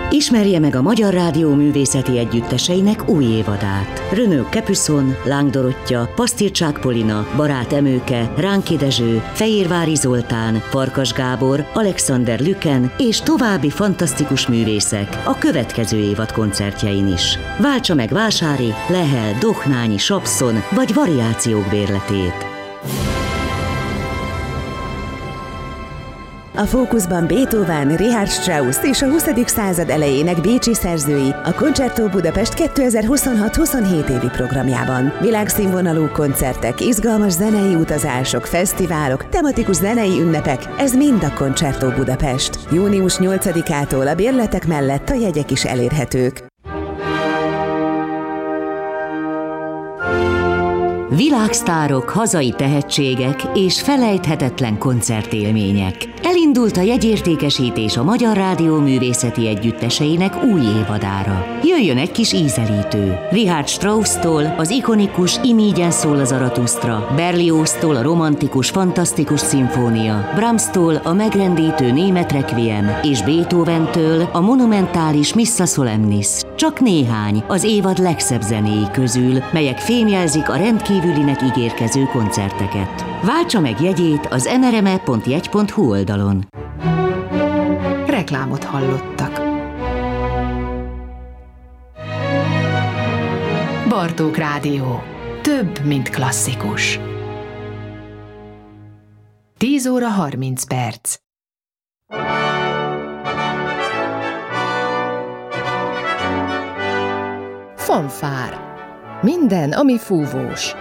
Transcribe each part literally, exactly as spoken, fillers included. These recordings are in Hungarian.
Ismerje meg a Magyar Rádió Művészeti Együtteseinek új évadát. Renaud Capuçon, Láng Dorottya, Pasztircsák Polina, Barát Emőke, Ránki Dezső, Fehérvári Zoltán, Farkas Gábor, Alexander Lüken és további fantasztikus művészek a következő évad koncertjein is. Váltsa meg Vásári, Lehel, Dohnányi, Sapszon vagy variációk bérletét. A fókuszban Beethoven, Richard Strauss és a huszadik század elejének bécsi szerzői a Concerto Budapest kétezer-huszonhat-huszonhét évi programjában. Világszínvonalú koncertek, izgalmas zenei utazások, fesztiválok, tematikus zenei ünnepek, ez mind a Concerto Budapest. június nyolcadikától a bérletek mellett a jegyek is elérhetők. Világsztárok, hazai tehetségek és felejthetetlen koncertélmények. Elindult a jegyértékesítés a Magyar Rádió Művészeti Együtteseinek új évadára. Jöjjön egy kis ízelítő. Richard Strauss-tól az ikonikus Imígyen szól a Zaratusztra, Berlioz-tól a romantikus, fantasztikus szimfónia, Brahms-tól a megrendítő német requiem és Beethoven-től a monumentális Missa Solemnis. Csak néhány az évad legszebb zenéi közül, melyek fémjelzik a rendkívülinek ígérkező koncerteket. Váltsa meg jegyét az em er em e pont jegy pont hu oldalon. Reklámot hallottak. Bartók Rádió. Több, mint klasszikus. tíz óra harminc perc. Fanfár. Minden, ami fúvós.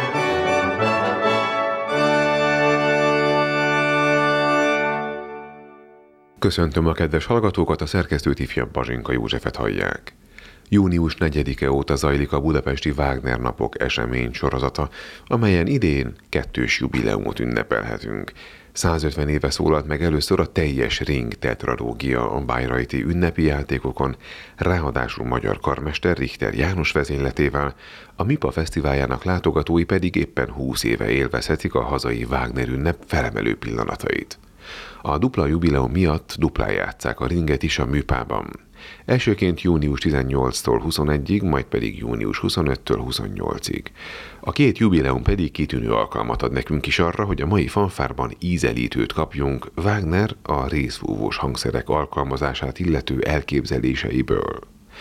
Köszöntöm a kedves hallgatókat, a szerkesztőt, ifjabb Bazsinka Józsefet hallják. június negyedike óta zajlik a budapesti Wagner napok esemény sorozata, amelyen idén kettős jubileumot ünnepelhetünk. százötven éve szólalt meg először a teljes Ring tetralógia a bayreuthi ünnepi játékokon, ráadásul magyar karmester Richter János vezényletével, a MIPA fesztiváljának látogatói pedig éppen húsz éve élvezhetik a hazai Wagner ünnep felemelő pillanatait. A dupla jubileum miatt duplán játsszák a Ringet is a MÜPában. Elsőként június tizennyolcadikától huszonegyedikéig, majd pedig június huszonötödikétől huszonnyolcadikáig. A két jubileum pedig kitűnő alkalmat ad nekünk is arra, hogy a mai fanfárban ízelítőt kapjunk Wagner a részfúvós hangszerek alkalmazását illető elképzeléseiből.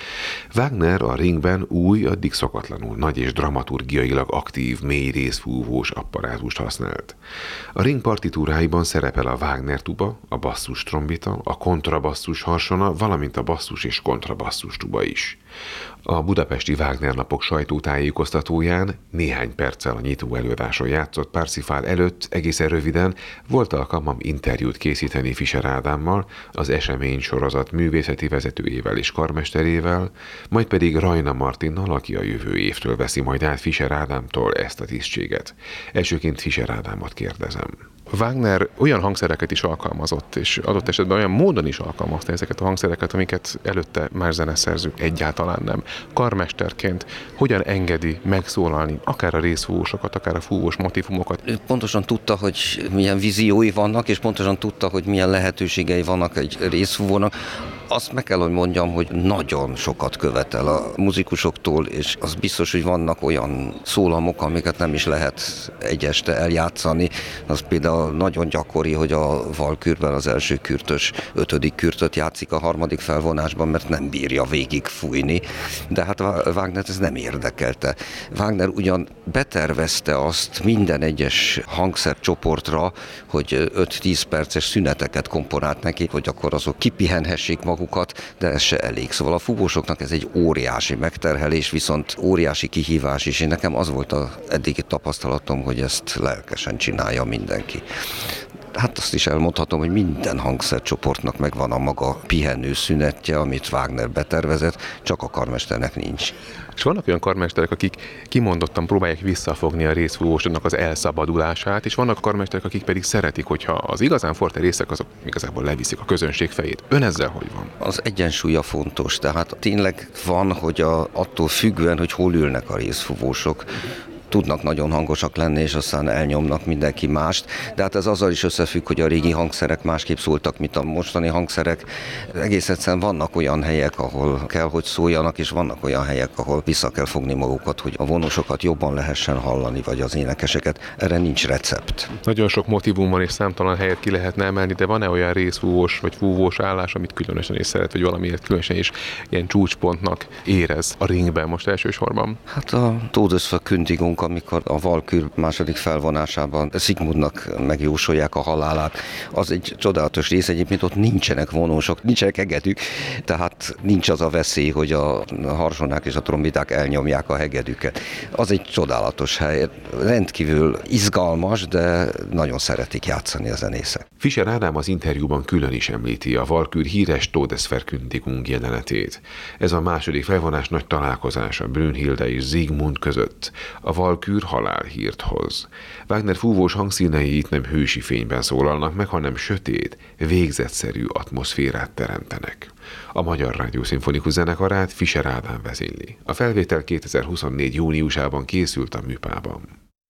Wagner a Ringben új, addig szokatlanul nagy és dramaturgiailag aktív, mély részfúvós apparátust használt. A Ring partitúráiban szerepel a Wagner tuba, a basszus trombita, a kontrabasszus harsona, valamint a basszus és kontrabasszus tuba is. A budapesti Wagner napok sajtótájékoztatóján néhány perccel a nyitó előadáson játszott Parsifal előtt egészen röviden volt alkalmam interjút készíteni Fischer Ádámmal, az esemény sorozat művészeti vezetőjével és karmesterével, majd pedig Rajna Martinnal, aki a jövő évtől veszi majd át Fischer Ádámtól ezt a tisztséget. Elsőként Fischer Ádámot kérdezem. Wagner olyan hangszereket is alkalmazott, és adott esetben olyan módon is alkalmazta ezeket a hangszereket, amiket előtte más zeneszerzők egyáltalán nem. Karmesterként hogyan engedi megszólalni akár a részfúvósokat, akár a fúvós motivumokat? Ő pontosan tudta, hogy milyen víziói vannak, és pontosan tudta, hogy milyen lehetőségei vannak egy részfúvónak. Azt meg kell, hogy mondjam, hogy nagyon sokat követel a muzikusoktól, és az biztos, hogy vannak olyan szólamok, amiket nem is lehet egy este eljátszani. Az például nagyon gyakori, hogy a Valkürben az első kürtös ötödik kürtöt játszik a harmadik felvonásban, mert nem bírja végig fújni. De hát Wagner ez nem érdekelte. Wagner ugyan betervezte azt minden egyes hangszercsoportra, hogy öt-tíz perces szüneteket komponált neki, hogy akkor azok kipihenhessék magukat, de ez se elég. Szóval a fúvósoknak ez egy óriási megterhelés, viszont óriási kihívás is. Én nekem az volt az eddigi tapasztalatom, hogy ezt lelkesen csinálja mindenki. Hát azt is elmondhatom, hogy minden hangszercsoportnak megvan a maga pihenő szünetje, amit Wagner betervezett, csak a karmesternek nincs. És vannak olyan karmesterek, akik kimondottan próbálják visszafogni a részfúvósoknak az elszabadulását, és vannak karmesterek, akik pedig szeretik, hogyha az igazán forte részek azok igazából leviszik a közönség fejét. Ön ezzel hogy van? Az egyensúlya fontos, tehát tényleg van, hogy a, attól függően, hogy hol ülnek a részfúvósok, tudnak nagyon hangosak lenni, és aztán elnyomnak mindenki mást. De hát ez azzal is összefügg, hogy a régi hangszerek másképp szóltak, mint a mostani hangszerek. Egész egyszerűen vannak olyan helyek, ahol kell, hogy szóljanak, és vannak olyan helyek, ahol vissza kell fogni magukat, hogy a vonósokat jobban lehessen hallani, vagy az énekeseket. Erre nincs recept. Nagyon sok motívum van, és számtalan helyet ki lehetne emelni, de van-e olyan részfúvós vagy fúvós állás, amit különösen is szeret, vagy valamiért különösen is ilyen csúcspontnak érez a ringben most elsősorban? Hát a Todesverkündigung, amikor a Walkür második felvonásában Sigmundnak megjósolják a halálát, az egy csodálatos rész, egyébként ott nincsenek vonósok, nincsenek hegedűk, tehát nincs az a veszély, hogy a harsonák és a trombiták elnyomják a hegedűket. Az egy csodálatos hely, rendkívül izgalmas, de nagyon szeretik játszani a zenészek. Fischer Ádám az interjúban külön is említi a Walkür híres Todesverkündigung jelenetét. Ez a második felvonás nagy találkozása Brünnhilde és Sigmund között. A Walkür halálhírt hoz. Wagner fúvós hangszínei itt nem hősi fényben szólalnak meg, hanem sötét, végzetszerű atmoszférát teremtenek. A Magyar Rádió Szimfonikus Zenekarát Fischer Ádám vezényli. A felvétel kétezer-huszonnégy júniusában készült a Műpában.